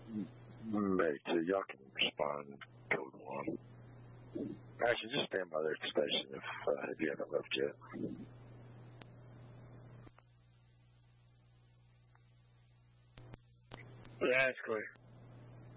Maybe 2. Y'all can respond code 1. Actually, just stand by there at the station if you haven't left yet. Yeah, it's clear.